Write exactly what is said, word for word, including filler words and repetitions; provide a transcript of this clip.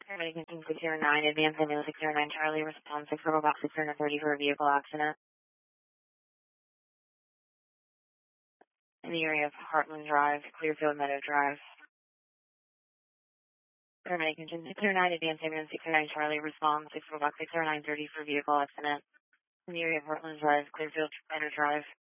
Paramedic six zero nine, advance ambulance six zero nine Charlie, response six Robo Box six zero thirty for a vehicle accident in the area of Heartland Drive, Clearfield Meadow Drive. Paramedic six zero nine, advance ambulance six zero nine Charlie, response six Robo Box six zero nine thirty for a vehicle accident in the area of Heartland Drive, Clearfield Meadow Drive.